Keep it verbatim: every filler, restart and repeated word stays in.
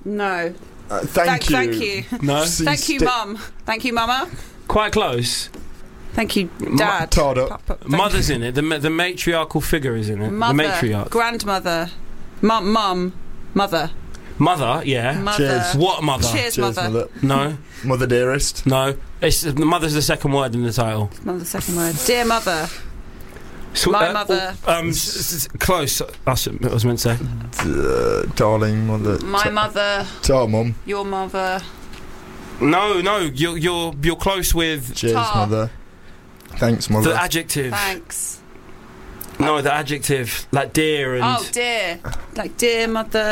No. Uh, thank, Thank, you. thank you. No. See Thank you, sti- Mum. Thank you, Mama. Quite close. Thank you, Dad. Tied up. Papa. Thank Mother's in it. The ma- the matriarchal figure is in it. Mother. The matriarch. Grandmother. Mum. Mum. Mother. Mother, yeah. Mother. Cheers. What mother? Cheers, Cheers, mother. mother. No, Mother dearest. no. It's the mother's the second word in the title. Mother, second word. Dear mother. So, My uh, mother. oh, um, s- s- close. That's what I was meant to say. Uh, darling mother. My mother. Tar mum. Your mother. No, no. You're you're you're close with Cheers, Tar. mother. Thanks, mother. the adjective. Thanks. No, the adjective like dear and. Oh, dear. Like, dear mother.